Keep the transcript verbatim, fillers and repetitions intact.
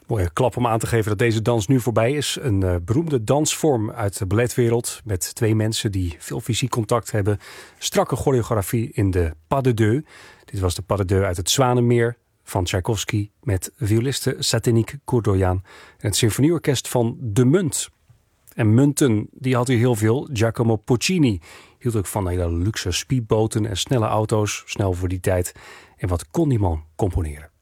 Mooie klap om aan te geven dat deze dans nu voorbij is. Een uh, beroemde dansvorm uit de balletwereld met twee mensen die veel fysiek contact hebben. Strakke choreografie in de Pas de Deux. Dit was de Pas de Deux uit het Zwanenmeer van Tchaikovsky met violiste Satenique Courdoyan en het symfonieorkest van De Munt. En munten, die had hij heel veel. Giacomo Puccini hield ook van hele luxe speedboten en snelle auto's, snel voor die tijd. En wat kon die man componeren?